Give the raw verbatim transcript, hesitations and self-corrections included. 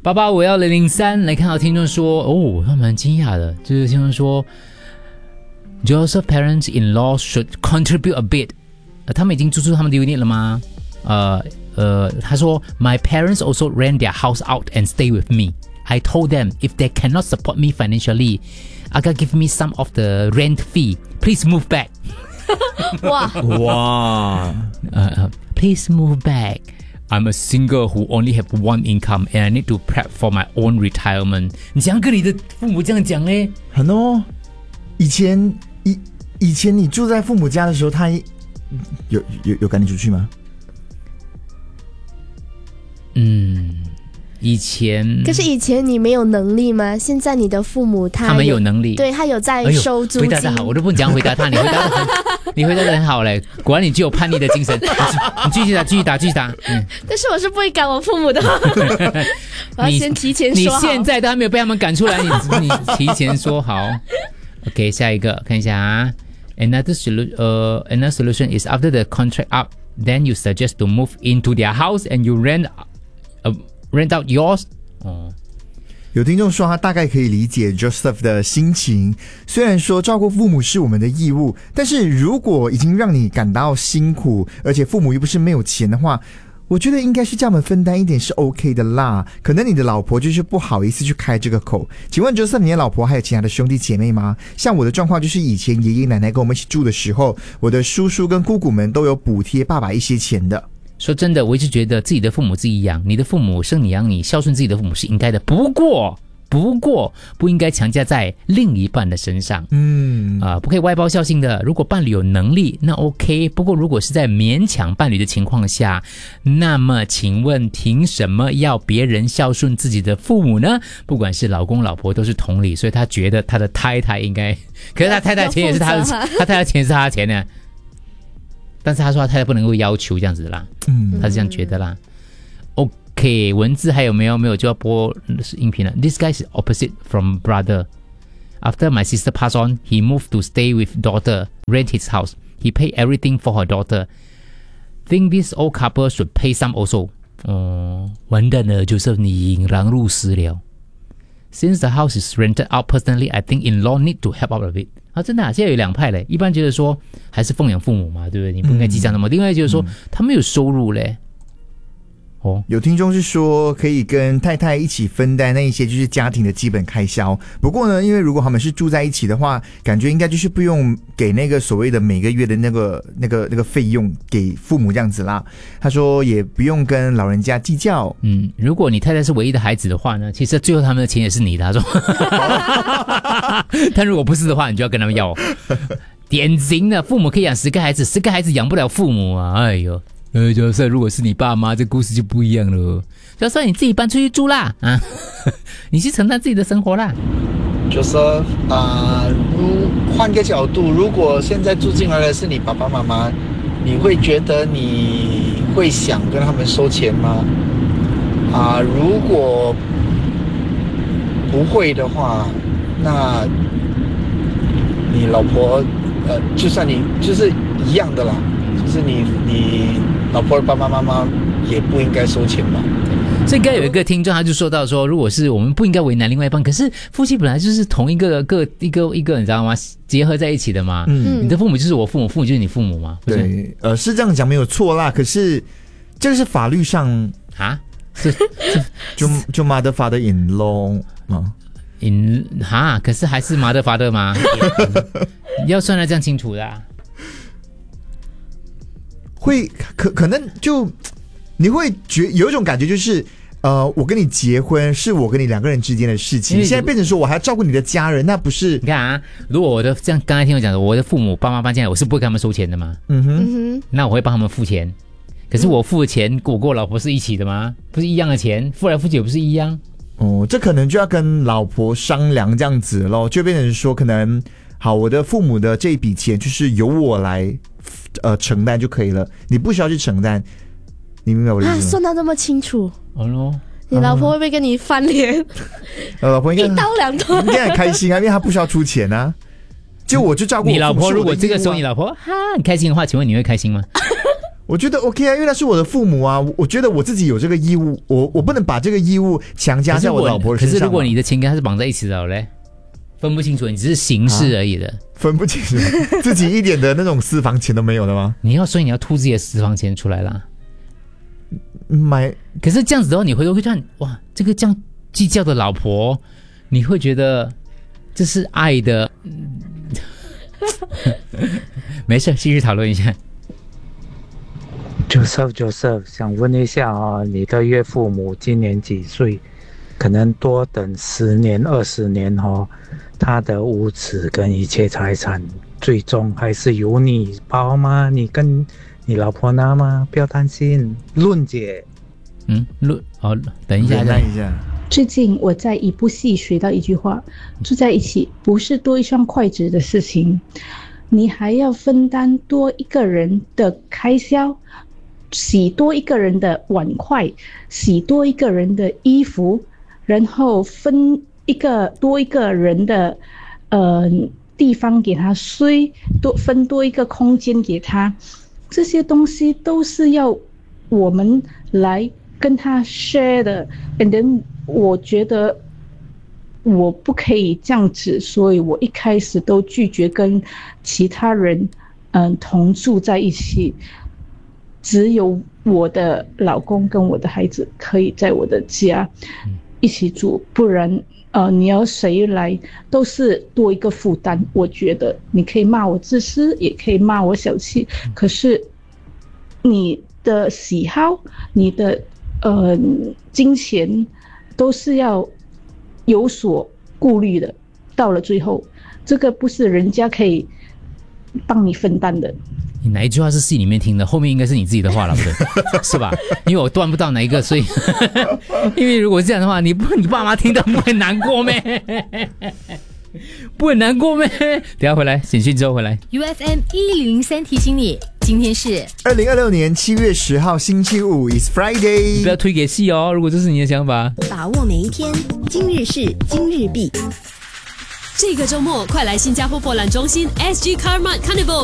八八五幺零零三来看到听众说，哦，他蛮惊讶的，就是听众说 ，Joseph parents-in-law should contribute a bit，、呃、他们已经租出他们的 unit 了吗？呃呃，他说 ，My parents also rent their house out and stay with me. I told them if they cannot support me financially, I can give me some of the rent fee. Please move back. 哇哇， 呃、uh, Please move back.I'm a single who only have one income and I need to prep for my own retirement. 你怎样跟你的父母这样讲呢？ 很哦，以前以以前你住在父母家的时候，他有有有赶你出去吗？ 嗯，以前可是以前你没有能力吗？现在你的父母他他们有能力， 对他有在收租金。 回答得好，我都不能讲回答他，你回答得很，你回答得很好嘞，果然你具有叛逆的精神。你继续打，继续打，继续打。嗯， 但是我是不会赶我父母的，我要先提前说好。 你现在都还没有被他们赶出来，你你提前说好。OK， 下一个看一下啊。Another solution, uh, another solution is after the contract up, then you suggest to move into their house and you rent, uh, rent out yours. 哦。 有听众说他大概可以理解 Joseph 的心情，虽然说照顾父母是我们的义务，但是如果已经让你感到辛苦，而且父母又不是没有钱的话，我觉得应该是叫我们分担一点是 OK 的啦。可能你的老婆就是不好意思去开这个口。请问 Joseph 你的老婆还有其他的兄弟姐妹吗？像我的状况就是以前爷爷奶奶跟我们一起住的时候，我的叔叔跟姑姑们都有补贴爸爸一些钱的。 说真的，我一直觉得自己的父母自己养，你的父母生你养你，孝顺自己的父母是应该的。不过，不过不应该强加在另一半的身上。嗯，啊、呃，不可以外包孝心的。如果伴侣有能力，那 OK。不过如果是在勉强伴侣的情况下，那么请问凭什么要别人孝顺自己的父母呢？不管是老公老婆都是同理，所以他觉得他的太太应该，可是他太太钱也是他的，他太太钱是他的钱呢。但是他说他太太不能够要求这样子啦，嗯，他是这样觉得啦。OK， 文字还有没有？没有就要播音频了。This guy is opposite from brother. After my sister passed on, he moved to stay with daughter, rent his house. He paid everything for her daughter. Think this old couple should pay some also. 哦，完蛋了，就是你引狼入室了。Since the house is rented out personally, I think in-law need to help out a bit. 啊，真的啊，现在有两派嘞。一般觉得说还是奉养父母嘛，对不对？你不应该计较那么。嗯、另外就是说、嗯、他没有收入嘞。哦， 有听众是说可以跟太太一起分担那一些就是家庭的基本开销。不过呢，因为如果他们是住在一起的话，感觉应该就是不用给那个所谓的每个月的那个那个那个费用给父母这样子啦。他说也不用跟老人家计较。 嗯，如果你太太是唯一的孩子的话呢，其实最后他们的钱也是你的。他说，但如果不是的话，你就要跟他们要。典型的父母可以养十个孩子，十个孩子养不了父母啊！哎呦。呃，就算如果是你爸妈，这故事就不一样了。就算你自己搬出去住啦，啊，你去承担自己的生活啦。 就是啊、呃，如换个角度，如果现在住进来的是你爸爸妈妈，你会觉得你会想跟他们收钱吗？啊、呃，如果不会的话，那你老婆呃，就算你就是一样的啦，就是你你。老婆的爸爸妈妈也不应该收钱吧？ 所以刚有一个听众他就说到说，如果是我们不应该为难另外一半，可是夫妻本来就是同一个个一个一个你知道吗？结合在一起的嘛。嗯，你的父母就是我父母，父母就是你父母嘛。 对，呃，是这样讲没有错啦。可是这个是法律上啊，是是就就 mother father in law 吗？ in 哈，可是还是 mother father 吗？要算得这样清楚的、啊。 会可可能就你会觉有一种感觉就是呃，我跟你结婚是我跟你两个人之间的事情，现在变成说我还要照顾你的家人，那不是？ 你看啊，如果我的这样刚才听我讲的，我的父母爸妈搬进来，我是不会跟他们收钱的嘛。嗯哼，那我会帮他们付钱。可是我付的钱，我跟我老婆是一起的吗？不是一样的钱，付来付去也不是一样。 哦，这可能就要跟老婆商量这样子咯，就变成说可能好，我的父母的这一笔钱就是由我来。呃，承担就可以了，你不需要去承担，你明白我的意思吗？ 啊，算到这么清楚， 哦咯， 你老婆会不会跟你翻脸？ 呃，老婆应该一刀两断， 应该很开心啊，因为她不需要出钱啊。就我就照顾我你老婆，如果这个时候你老婆哈很开心的话，请问你会开心吗？ 我觉得 OK 啊，因为那是我的父母啊，我觉得我自己有这个义务，我我不能把这个义务强加在我老婆身上。 可是如果你的情感是绑在一起的嘞，分不清楚，你只是形式而已的，啊、 分不清楚，自己一点的那种私房钱都没有的吗？ 你要所以你要吐自己的私房钱出来啦。 买， 可是这样子的话，你回头会看，哇，这个这样计较的老婆，你会觉得这是爱的。没事，继续讨论一下。 Joseph Joseph 想问一下啊，你的岳父母今年几岁？可能多等十年二十年哦，他的屋子跟一切财产最终还是由你包吗？你跟你老婆拿吗？不要担心，论姐。 嗯，论哦，等一下， 等一下。 最近我在一部戏学到一句话：住在一起不是多一双筷子的事情，你还要分担多一个人的开销。洗多一个人的碗筷，洗多一个人的衣服，然后分一个多一个人的呃地方给他睡，多分多一个空间给他，这些东西都是要我们来跟他 share 的。And then 我觉得我不可以这样子，所以我一开始都拒绝跟其他人嗯、呃、同住在一起。只有我的老公跟我的孩子可以在我的家一起住，不然呃，你要谁来都是多一个负担。我觉得你可以骂我自私，也可以骂我小气，可是你的喜好、你的呃金钱都是要有所顾虑的。到了最后，这个不是人家可以帮你分担的。 你哪一句话是戏里面听的？后面应该是你自己的话了，不对？是吧？因为我断不到哪一个，所以因为如果这样的话，你不你爸妈听到不会难过咩？不会难过咩？等一下回来简讯之后回来。 U F M 一零三提醒你，今天是二零二六年七月十号星期五 ，is Friday。 不要推给戏哦，如果这是你的想法。 把握每一天，今日事今日毕。 这个周末快来新加坡博览中心 S G Car Mart Carnival。